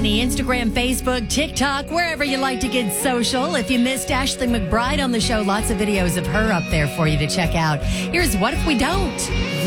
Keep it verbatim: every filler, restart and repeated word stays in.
Delaney, Instagram, Facebook, TikTok, wherever you like to get social. If you missed Ashley McBride on the show, lots of videos of her up there for you to check out. Here's What If We Don't?